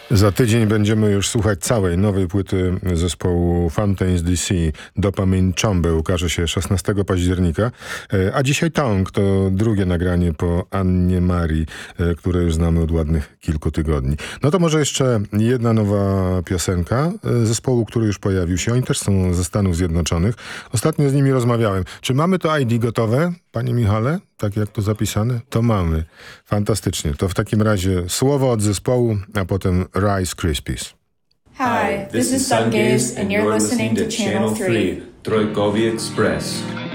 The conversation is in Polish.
Za tydzień będziemy już słuchać całej nowej płyty zespołu Fountains DC. Dopamine Chombe ukaże się 16 października. A dzisiaj Tongue to drugie nagranie po Annie Marii, które już znamy od ładnych kilku tygodni. No to może jeszcze jedna nowa piosenka zespołu, który już pojawił się. Oni też są ze Stanów Zjednoczonych. Ostatnio z nimi rozmawiałem. Czy mamy to ID gotowe, panie Michale? Tak jak to zapisane? To mamy. Fantastycznie. To w takim razie słowo od zespołu, a potem Rice Krispies. Hi, this is Sungaze and you're listening to Channel 3, Trojkowi Express.